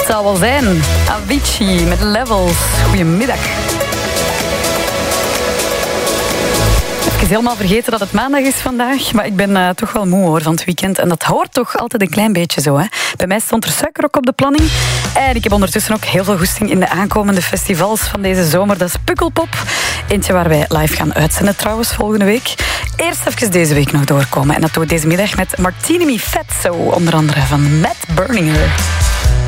zou wel zijn. Avicii met Levels. Goedemiddag. Ik is helemaal vergeten dat het maandag is vandaag, maar ik ben toch wel moe hoor van het weekend. En dat hoort toch altijd een klein beetje zo. Hè? Bij mij stond er suiker ook op de planning. En ik heb ondertussen ook heel veel goesting in de aankomende festivals van deze zomer. Dat is Pukkelpop. Eentje waar wij live gaan uitzenden trouwens volgende week. Eerst even deze week nog doorkomen. En dat doen we deze middag met Martini Mi Fatso, onder andere van Matt Berninger.